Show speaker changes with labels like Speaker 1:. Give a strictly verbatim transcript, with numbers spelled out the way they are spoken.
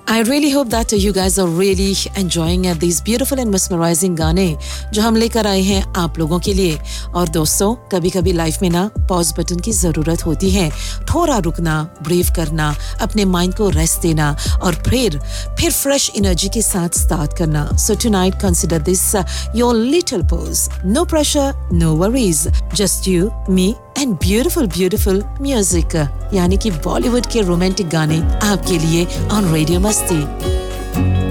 Speaker 1: I really hope that you guys are really enjoying these beautiful and mesmerizing गाने जो हम लेकर आए हैं आप लोगों के लिए। और दोस्तों, कभी-कभी लाइफ में ना पॉज बटन की जरूरत होती है, थोड़ा रुकना, ब्रीव करना, अपने माइंड को रेस्ट देना और फिर फिर फ्रेश एनर्जी के साथ स्टार्ट करना। So tonight consider this uh, your little pause. No pressure, no worries. Just you, me and beautiful beautiful music. यानी कि बॉलीवुड के रोमांटिक गाने आपके लिए on Radio Masti.